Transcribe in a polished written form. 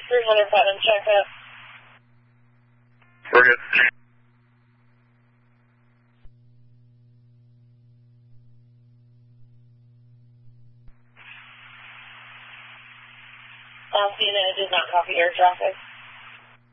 300 Putnam, check up. We're good. CNN did not copy air traffic.